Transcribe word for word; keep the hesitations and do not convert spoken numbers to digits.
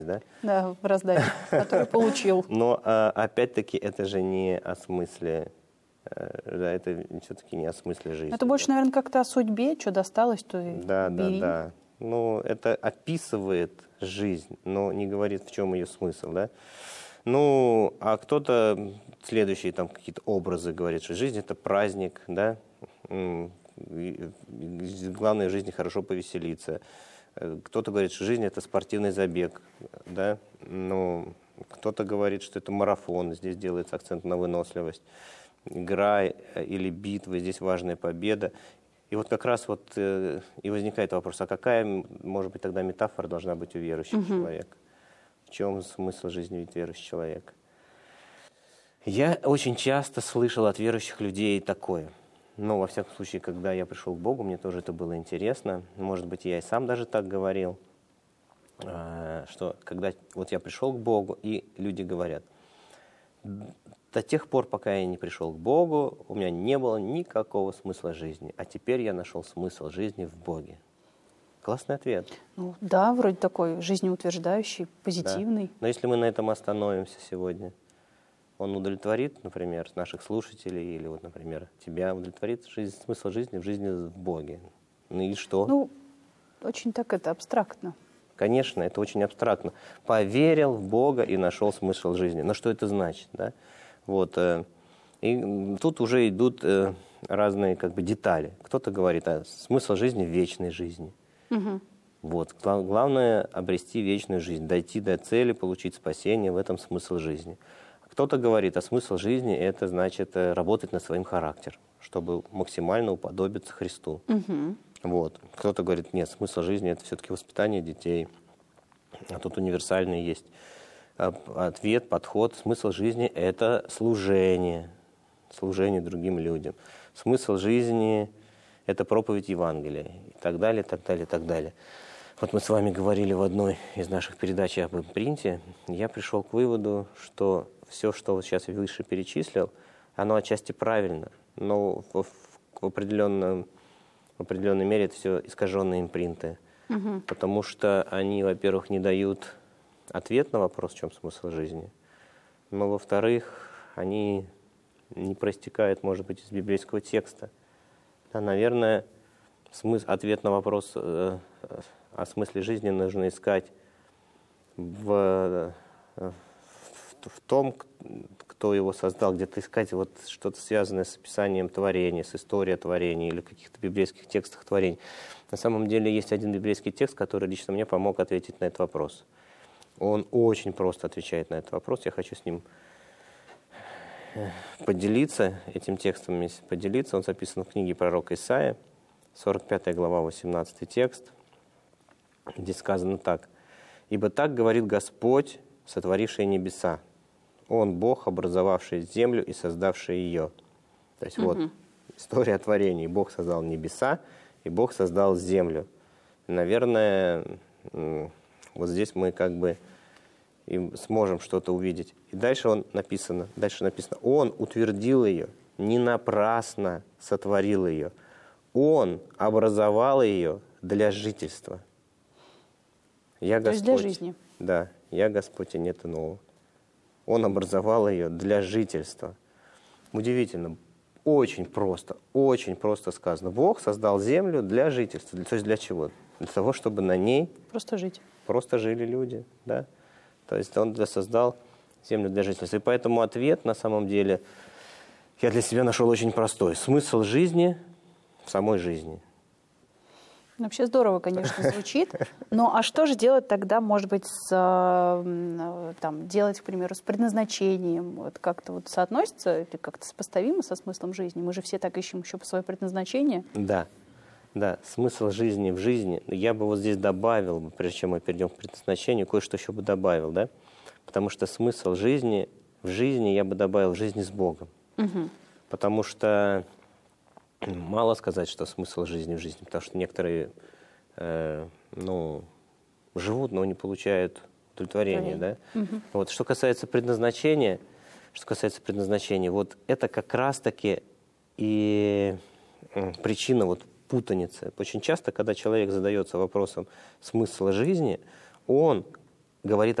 да? Да, в раздаче, который получил. Но опять-таки это же не о смысле, да, это все-таки не о смысле жизни. Это больше, наверное, как-то о судьбе, что досталось, то и Да, бери. да, да. Ну, это описывает жизнь, но не говорит, в чем ее смысл, да? Ну, а кто-то следующие там какие-то образы говорит, что жизнь — это праздник, да? Главное в жизни хорошо повеселиться. Кто-то говорит, что жизнь — это спортивный забег, да? Ну, кто-то говорит, что это марафон, здесь делается акцент на выносливость. Игра или битва, здесь важная победа. И вот как раз вот э, и возникает вопрос, а какая, может быть, тогда метафора должна быть у верующего угу. человека? В чем смысл жизни ведь верующего человека? Я очень часто слышал от верующих людей такое. Ну, во всяком случае, когда я пришел к Богу, мне тоже это было интересно. Может быть, я и сам даже так говорил, э, что когда вот я пришел к Богу, и люди говорят: до тех пор, пока я не пришел к Богу, у меня не было никакого смысла жизни. А теперь я нашел смысл жизни в Боге. Классный ответ. Ну, да, вроде такой жизнеутверждающий, позитивный. Да. Но если мы на этом остановимся сегодня, он удовлетворит, например, наших слушателей, или вот, например, тебя удовлетворит жизнь, смысл жизни в жизни в Боге. Ну и что? Ну, очень так это абстрактно. Конечно, это очень абстрактно. Поверил в Бога и нашел смысл жизни. Но что это значит, да? Вот, и тут уже идут разные как бы детали. Кто-то говорит, а смысл жизни в вечной жизни. Угу. Вот, главное обрести вечную жизнь, дойти до цели, получить спасение, в этом смысл жизни. Кто-то говорит, а смысл жизни — это значит работать над своим характером, чтобы максимально уподобиться Христу. Угу. Вот. Кто-то говорит, нет, смысл жизни — это все-таки воспитание детей. А тут универсальный есть ответ, подход. Смысл жизни — это служение, служение другим людям. Смысл жизни — это проповедь Евангелия, и так далее, так далее, так далее. Вот мы с вами говорили в одной из наших передач об импринте. Я пришел к выводу, что все, что вот сейчас я выше перечислил, оно отчасти правильно, но в, в, определенном, в определенной мере это все искаженные импринты. Угу. Потому что они, во-первых, не дают ответ на вопрос, в чем смысл жизни. Но, во-вторых, они не проистекают, может быть, из библейского текста. Да, наверное, смысл, ответ на вопрос э, о смысле жизни нужно искать в, в, в том, кто его создал, где-то искать вот что-то связанное с описанием творения, с историей творения или каких-то библейских текстах творений. На самом деле есть один библейский текст, который лично мне помог ответить на этот вопрос. Он очень просто отвечает на этот вопрос. Я хочу с ним поделиться, этим текстом поделиться. Он записан в книге пророка Исаия, сорок пятая глава, восемнадцатый текст. Здесь сказано так. «Ибо так говорит Господь, сотворивший небеса. Он Бог, образовавший землю и создавший ее». То есть угу. вот история творения. Бог создал небеса, и Бог создал землю. Наверное, вот здесь мы как бы и сможем что-то увидеть. И дальше он написано, дальше написано, Он утвердил ее, не напрасно сотворил ее. Он образовал ее для жительства. Я То Господь, есть для жизни. Да, я Господь, и нет иного. Он образовал ее для жительства. Удивительно, очень просто, очень просто сказано. Бог создал землю для жительства. То есть для чего? Для того, чтобы на ней просто жить. Просто жили люди, да. То есть Он создал землю для жительства. И поэтому ответ, на самом деле, я для себя нашел очень простой. Смысл жизни в самой жизни. Вообще здорово, конечно, звучит. Но а что же делать тогда, может быть, с, там, делать, к примеру, с предназначением? Вот как-то вот соотносится или как-то сопоставимо со смыслом жизни? Мы же все так ищем еще по свое предназначение. Да, да, смысл жизни в жизни. Я бы вот здесь добавил, прежде чем мы перейдем к предназначению, кое-что еще бы добавил, да? Потому что смысл жизни в жизни я бы добавил в жизни с Богом. Угу. Потому что мало сказать, что смысл жизни в жизни, потому что некоторые, э, ну, живут, но не получают удовлетворения, да? Угу. Вот, что касается предназначения, что касается предназначения, вот это как раз-таки и причина вот путаницы. Очень часто, когда человек задается вопросом смысла жизни, он говорит